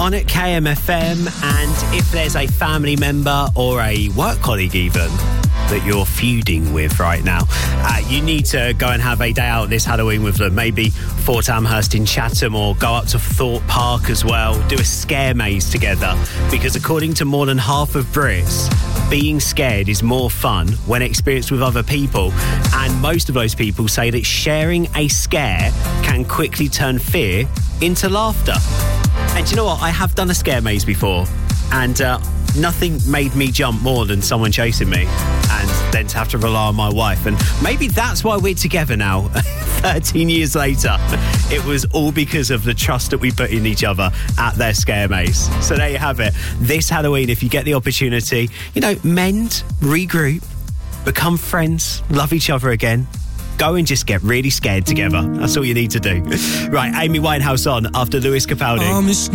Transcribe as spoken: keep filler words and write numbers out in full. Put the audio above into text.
on at K M F M, and if there's a family member or a work colleague even that you're feuding with right now, uh, you need to go and have a day out this Halloween with them. Maybe Fort Amherst in Chatham, or go up to Thorpe Park as well. Do a scare maze together, because according to more than half of Brits, being scared is more fun when experienced with other people, and most of those people say that sharing a scare can quickly turn fear into laughter. And do you know what? I have done a scare maze before, and uh, nothing made me jump more than someone chasing me, and then to have to rely on my wife. And maybe that's why we're together now, thirteen years later. It was all because of the trust that we put in each other at their scare maze. So there you have it. This Halloween, if you get the opportunity, you know, mend, regroup, become friends, love each other again. Go and just get really scared together. That's all you need to do. Right, Amy Winehouse on after Lewis Capaldi.